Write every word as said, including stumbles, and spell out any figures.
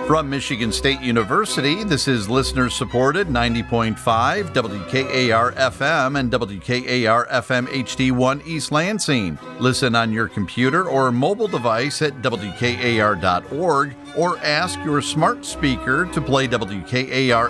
From Michigan State University, this is listener-supported ninety point five W K A R F M and W K A R F M H D one East Lansing. Listen on your computer or mobile device at W K A R dot org or ask your smart speaker to play W K A R